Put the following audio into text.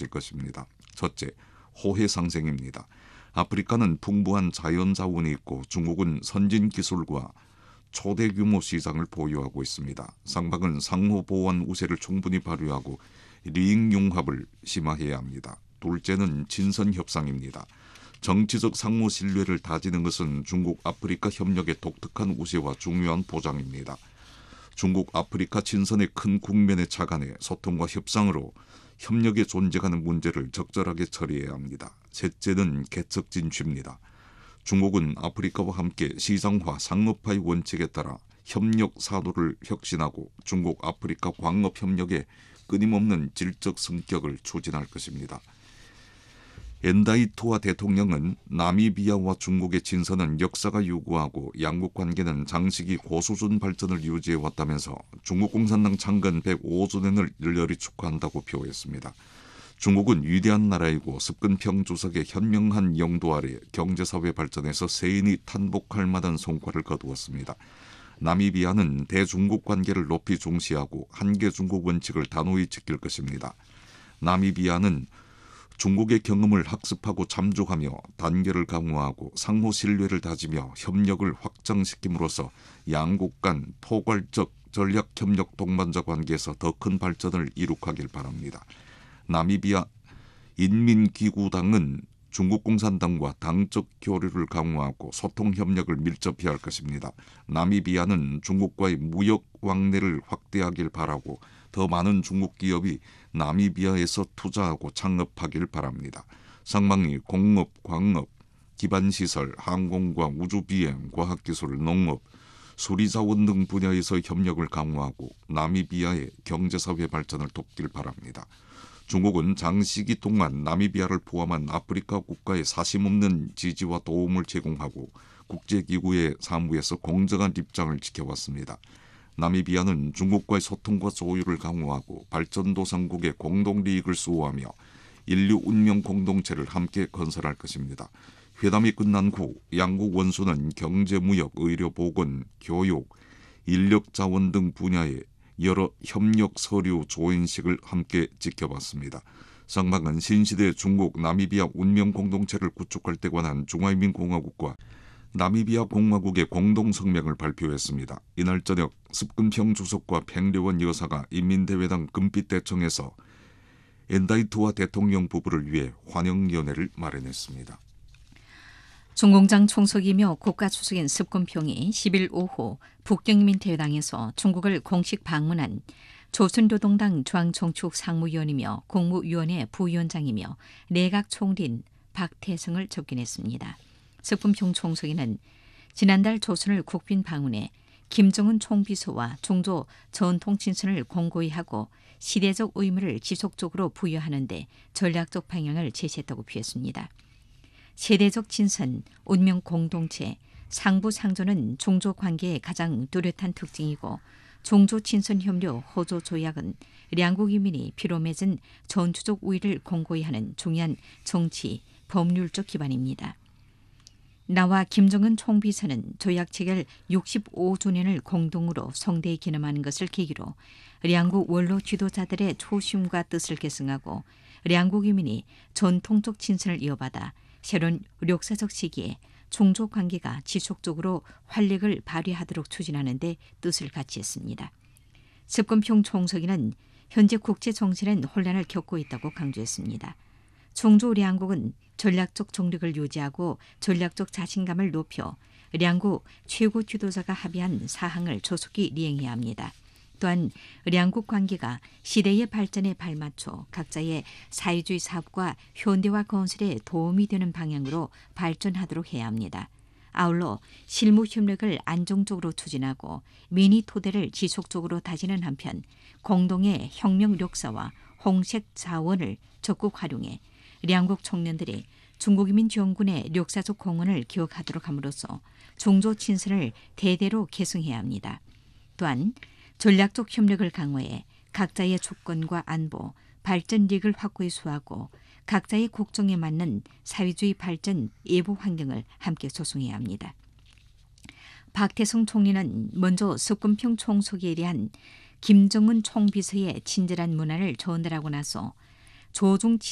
이루어질 것입니다. 첫째, 호혜 상생입니다. 아프리카는 풍부한 자연 자원이 있고 중국은 선진 기술과 초대 규모 시장을 보유하고 있습니다. 쌍방은 상호 보완 우세를 충분히 발휘하고 리익 융합을 심화해야 합니다. 둘째는 친선 협상입니다. 정치적 상호 신뢰를 다지는 것은 중국 아프리카 협력의 독특한 우세와 중요한 보장입니다. 중국 아프리카 친선의 큰 국면에 착안해 소통과 협상으로 협력에 존재하는 문제를 적절하게 처리해야 합니다. 셋째는 개척 진취입니다. 중국은 아프리카와 함께 시장화, 상업화의 원칙에 따라 협력 사도를 혁신하고 중국 아프리카 광업 협력의 끊임없는 질적 성격을 추진할 것입니다. 엔다이투아 대통령은 나미비아와 중국의 친선은 역사가 요구하고 양국 관계는 장시기 고수준 발전을 유지해왔다면서 중국 공산당 창건 105주년을 열렬히 축하한다고 표했습니다. 중국은 위대한 나라이고 습근평 주석의 현명한 영도 아래 경제사회 발전에서 세인이 탄복할 만한 성과를 거두었습니다. 나미비아는 대중국 관계를 높이 중시하고 한계 중국 원칙을 단호히 지킬 것입니다. 나미비아는 중국의 경험을 학습하고 참조하며 단계를 강화하고 상호 신뢰를 다지며 협력을 확장시킴으로써 양국 간 포괄적 전략 협력 동반자 관계에서 더 큰 발전을 이룩하길 바랍니다. 나미비아 인민기구당은 중국 공산당과 당적 교류를 강화하고 소통 협력을 밀접히 할 것입니다. 나미비아는 중국과의 무역 왕래를 확대하길 바라고 더 많은 중국 기업이 나미비아에서 투자하고 창업하길 바랍니다. 쌍방이 공업, 광업, 기반시설, 항공과 우주비행, 과학기술, 농업, 수리자원 등 분야에서 협력을 강화하고 나미비아의 경제사회 발전을 돕길 바랍니다. 중국은 장시기 동안 나미비아를 포함한 아프리카 국가에 사심없는 지지와 도움을 제공하고 국제기구의 사무에서 공정한 입장을 지켜왔습니다. 나미비아는 중국과의 소통과 조율을 강화하고 발전도상국의 공동利益을 수호하며 인류 운명 공동체를 함께 건설할 것입니다. 회담이 끝난 후 양국 원수는 경제, 무역, 의료, 보건, 교육, 인력자원 등 분야의 여러 협력 서류 조인식을 함께 지켜봤습니다. 쌍방은 신시대 중국 나미비아 운명 공동체를 구축할 때 관한 중화인민공화국과 나미비아 공화국의 공동성명을 발표했습니다. 이날 저녁 습근평 주석과 팽려원 여사가 인민대회당 금빛대청에서 엔다이투아 대통령 부부를 위해 환영연회를 마련했습니다. 중공장 총석이며 국가주석인 습근평이 10일 오후 북경인민대회당에서 중국을 공식 방문한 조선노동당 중앙정치국 상무위원이며 국무위원회 부위원장이며 내각총리인 박태성을 접견했습니다. 습근평 총석이는 지난달 조선을 국빈 방문해 김정은 총비서와 중조 전통친선을 공고히 하고 시대적 의무를 지속적으로 부여하는 데 전략적 방향을 제시했다고 표했습니다. 세대적 친선, 운명 공동체, 상부상조는 중조 관계의 가장 뚜렷한 특징이고 중조 친선 협력 호조 조약은 양국 인민이 피로 맺은 전투적 우위를 공고히 하는 중요한 정치, 법률적 기반입니다. 나와 김정은 총비서는 조약 체결 65주년을 공동으로 성대히 기념하는 것을 계기로 양국 원로 지도자들의 초심과 뜻을 계승하고 양국 인민이 전통적 친선을 이어받아 새로운 역사적 시기에 중조 관계가 지속적으로 활력을 발휘하도록 추진하는 데 뜻을 같이 했습니다. 습근평 총석이는 현재 국제 정세는 혼란을 겪고 있다고 강조했습니다. 중조 양국은 전략적 정력을 유지하고 전략적 자신감을 높여 양국 최고 지도자가 합의한 사항을 조속히 이행해야 합니다. 또한 양국 관계가 시대의 발전에 발맞춰 각자의 사회주의 사업과 현대화 건설에 도움이 되는 방향으로 발전하도록 해야 합니다. 아울러 실무 협력을 안정적으로 추진하고 민의 토대를 지속적으로 다지는 한편 공동의 혁명 역사와 홍색 자원을 적극 활용해 양국 청년들이 중국인민 정군의 역사적 공헌을 기억하도록 함으로써 중조 친선을 대대로 계승해야 합니다. 또한 전략적 협력을 강화해 각자의 주권과 안보, 발전 이익을 확고히 수하고 각자의 국정에 맞는 사회주의 발전 예보 환경을 함께 조성해야 합니다. 박태성 총리는 먼저 습근평 총석에 대한 김정은 총비서의 친절한 문안을 전달하고 나서 조중